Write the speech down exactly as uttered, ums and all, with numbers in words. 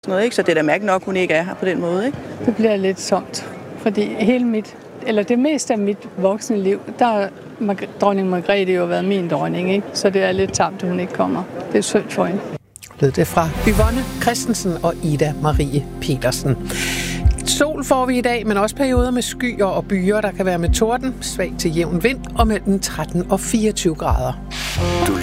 Noget, ikke? Så det er da mærkeligt nok, hun ikke er her på den måde. Ikke? Det bliver lidt somt, fordi hele mit, eller det meste af mit voksne liv, der har dronning Margrethe jo været min dronning, ikke? Så det er lidt tamt, at hun ikke kommer. Det er synd for hende. Lød det fra Yvonne Christensen og Ida Marie Petersen. Sol får vi i dag, men også perioder med skyer og byer, der kan være med torden, svag til jævn vind og mellem tretten og fireogtyve grader.